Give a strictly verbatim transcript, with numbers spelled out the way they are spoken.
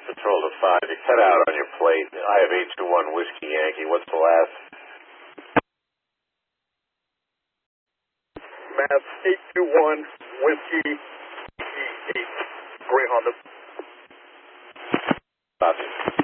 Control to five. You cut out on your plate. I have eight two one Whiskey Yankee. What's the last? Mass eight two one Whiskey eight. Greyhound. Copy.